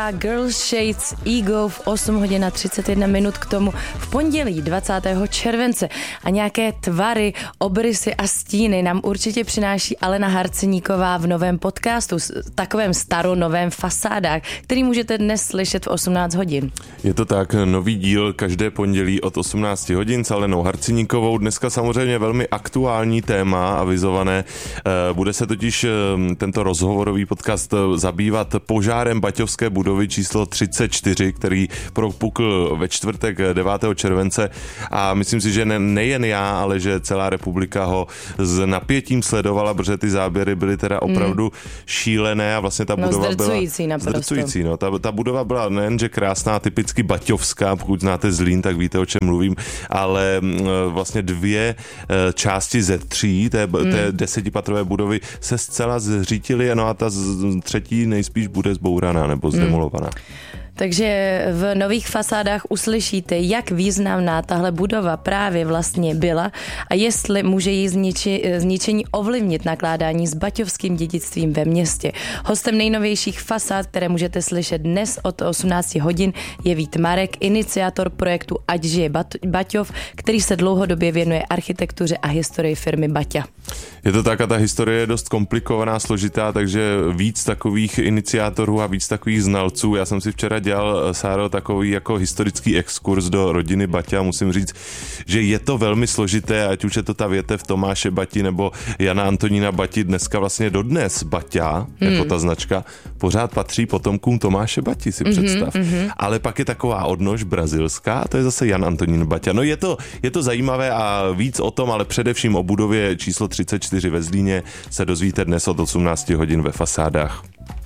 A Girls Shades Ego v 8 hodin a 31 minut k tomu v pondělí 20. července. A nějaké tvary, obrysy a stíny nám určitě přináší Alena Harceníková v novém podcastu, takovém staronovém Fasádách, který můžete dnes slyšet v 18 hodin. Je to tak, nový díl každé pondělí od 18 hodin s Alenou Harceníkovou. Dneska samozřejmě velmi aktuální téma avizované. Bude se totiž tento rozhovorový podcast zabývat požárem baťovské budovy číslo 34, který propukl ve čtvrtek 9. července a myslím si, že nejen já, ale že celá republika ho s napětím sledovala, protože ty záběry byly teda opravdu šílené a vlastně ta budova zdrcující byla zdrcující. Ta budova byla nejenže krásná, typicky baťovská, pokud znáte Zlín, tak víte, o čem mluvím, ale vlastně dvě části ze tří té 10patrové budovy se zcela zřítily, no a ta třetí nejspíš bude zbouraná nebo zdemolovaná. Takže v nových fasádách uslyšíte, jak významná tahle budova právě vlastně byla a jestli může její zničení ovlivnit nakládání s baťovským dědictvím ve městě. Hostem nejnovějších fasád, které můžete slyšet dnes od 18 hodin, je Vít Marek, iniciátor projektu Ať žije Baťov, který se dlouhodobě věnuje architektuře a historii firmy Baťa. Je to tak a ta historie je dost komplikovaná, složitá, takže víc takových iniciátorů a víc takových znalců. Já jsem si včera dělal, Sáro, takový jako historický exkurs do rodiny Baťa. Musím říct, že je to velmi složité, ať už je to ta větev Tomáše Bati nebo Jana Antonína Bati. Dneska vlastně dodnes Baťa, jako ta značka, pořád patří potomkům Tomáše Bati, si představ. Ale pak je taková odnož brazilská a to je zase Jan Antonín Baťa. No je to zajímavé a víc o tom, ale především o budově číslo 34 ve Zlíně se dozvíte dnes od 18 hodin ve Fasádách.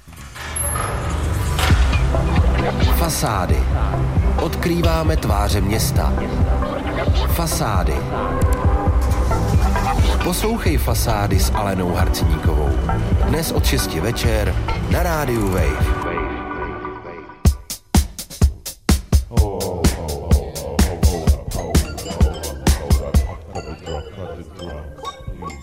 Fasády. Odkrýváme tváře města. Fasády. Poslouchej Fasády s Alenou Harceníkovou. Dnes od 6 večer na rádiu Wave.